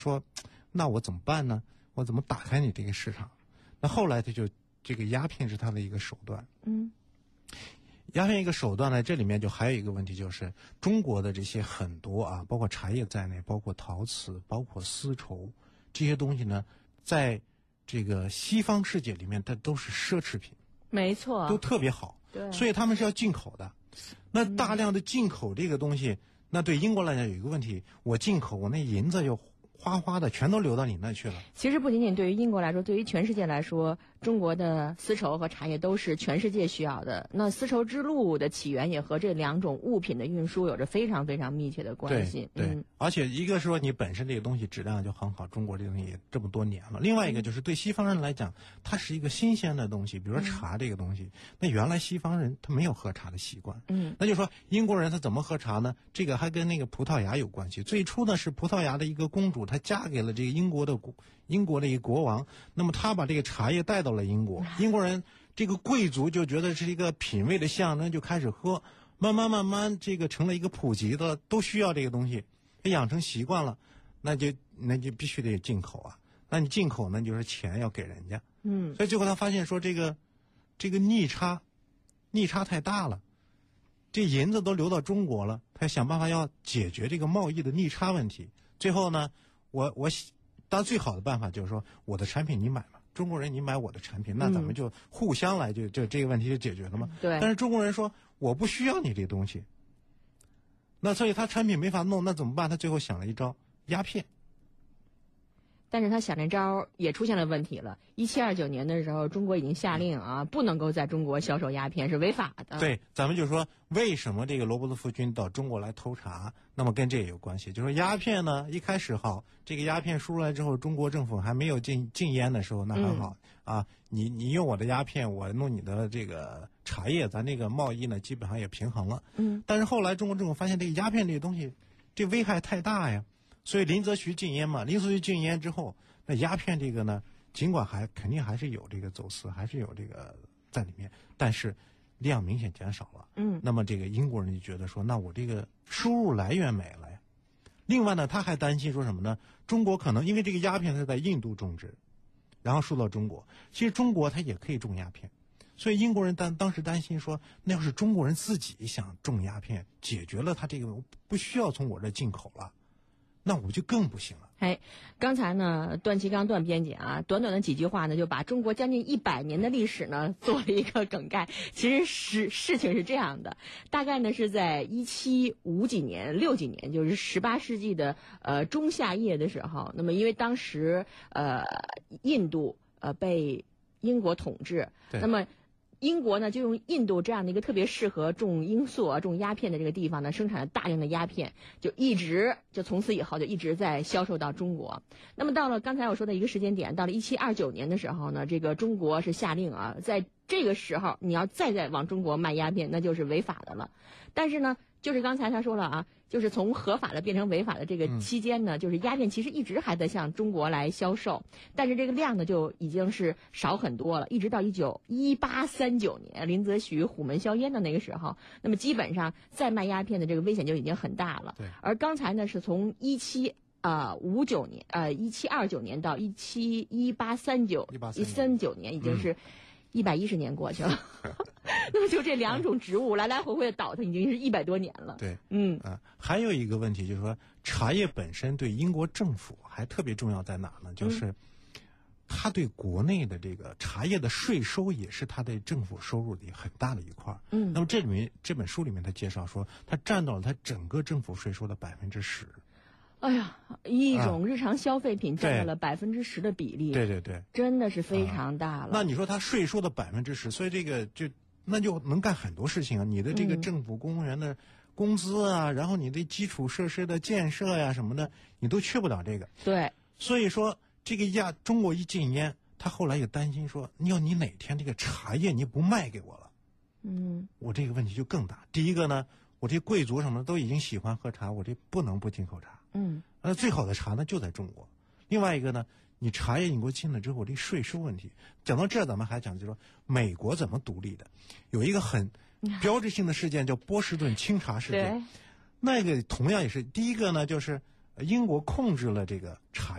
说那我怎么办呢？我怎么打开你这个市场？那后来他就这个鸦片是他的一个手段。鸦片一个手段呢，这里面就还有一个问题，就是中国的这些很多啊，包括茶叶在内，包括陶瓷，包括丝绸这些东西呢，在这个西方世界里面，它都是奢侈品， 没错， 都特别好， 对， 所以他们是要进口的。那大量的进口这个东西，那对英国来讲有一个问题，我进口我那银子就哗哗的全都流到你那去了。 其实不仅仅对于英国来说，对于全世界来说，中国的丝绸和茶叶都是全世界需要的。那丝绸之路的起源也和这两种物品的运输有着非常非常密切的关系。 对，而且一个说你本身这个东西质量就很好，中国这个东西也这么多年了。另外一个就是对西方人来讲，它是一个新鲜的东西，比如说茶这个东西，那原来西方人他没有喝茶的习惯。那就说英国人他怎么喝茶呢？这个还跟那个葡萄牙有关系。最初呢是葡萄牙的一个公主，她嫁给了这个英国的一个国王，那么她把这个茶叶带到了英国，英国人这个贵族就觉得是一个品味的象征，就开始喝，慢慢这个成了一个普及的，都需要这个东西，养成习惯了，那就必须得进口啊。那你进口呢，就是钱要给人家，所以最后他发现说这个逆差太大了，这银子都流到中国了，他想办法要解决这个贸易的逆差问题。最后呢，当然最好的办法就是说，我的产品你买嘛，中国人你买我的产品，那咱们就互相来，就这个问题就解决了嘛。 对。 但是中国人说我不需要你这东西，那所以他产品没法弄，那怎么办？他最后想了一招鸦片。 但是他想这招也出现了问题了。1729年的时候，中国已经下令啊，不能够在中国销售鸦片，是违法的。 对，咱们就说为什么这个罗伯特夫君到中国来偷茶，那么跟这也有关系。就说鸦片呢，一开始好，这个鸦片输出来之后，中国政府还没有禁烟的时候，那还好啊。你用我的鸦片，我弄你的这个茶叶，咱这个贸易呢基本上也平衡了。但是后来中国政府发现这个鸦片这个东西，这危害太大呀。所以林则徐禁烟嘛，林则徐禁烟之后，那鸦片这个呢，尽管肯定还是有这个走私，还是有这个在里面，但是量明显减少了。那么这个英国人就觉得说，那我这个收入来源没了呀。另外呢，他还担心说什么呢？中国可能因为这个鸦片是在印度种植，然后输到中国，其实中国它也可以种鸦片，所以英国人当时担心说，那要是中国人自己想种鸦片，解决了他这个不需要从我这进口了，那我就更不行了。 刚才呢，段祺刚段编辑啊，短短的几句话呢，就把中国将近100年的历史呢做了一个梗概。其实事情是这样的，大概呢是在1750几年、60几年，就是18世纪的中下叶的时候。那么因为当时印度被英国统治，那么英国呢就用印度这样的一个特别适合种罂粟啊、种鸦片的这个地方呢，生产了大量的鸦片，就从此以后就一直在销售到中国。那么到了刚才我说的一个时间点，到了1729年的时候呢，这个中国是下令啊，在这个时候你要再往中国卖鸦片，那就是违法的了。但是呢，就是刚才他说了啊，就是从合法的变成违法的这个期间呢，就是鸦片其实一直还在向中国来销售，但是这个量呢就已经是少很多了，一直到1839年林则徐虎门销烟的那个时候，那么基本上再卖鸦片的这个危险就已经很大了。 对。 而刚才呢是从1729年1729年到1839年，已经是110年过去了。那么就这两种植物来来回回的倒腾，已经是100多年了。 对，还有一个问题就是说，茶叶本身对英国政府还特别重要在哪呢？就是它对国内的这个茶叶的税收也是它的政府收入里很大的一块。那么这本书里面他介绍说，它占到了它整个政府税收的10%。 哎呀，一种日常消费品占到了10%的比例。 对， 真的是非常大了。 那你说它税收的10%，所以这个那就能干很多事情啊！你的这个政府公务员的工资啊，然后你的基础设施的建设呀什么的，你都去不了这个。 对， 所以说这个中国一禁烟，他后来也担心说，你哪天这个茶叶你不卖给我了，我这个问题就更大。第一个呢，我这贵族什么的都已经喜欢喝茶，我这不能不进口茶。最好的茶呢就在中国。另外一个呢，你茶叶你给我进了之后，这税收问题。讲到这儿，咱们还讲就是说美国怎么独立的，有一个很标志性的事件叫波士顿清茶事件。那个同样也是第一个呢，就是英国控制了这个茶